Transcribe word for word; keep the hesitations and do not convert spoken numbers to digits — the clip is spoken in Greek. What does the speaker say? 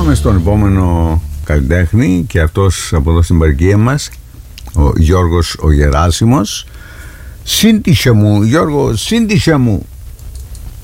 πάμε στον επόμενο καλλιτέχνη, και αυτός από εδώ στην παροικία μας, ο Γιώργος ο Γεράσιμος. Σύντισε μου, Γιώργο, σύντισε μου.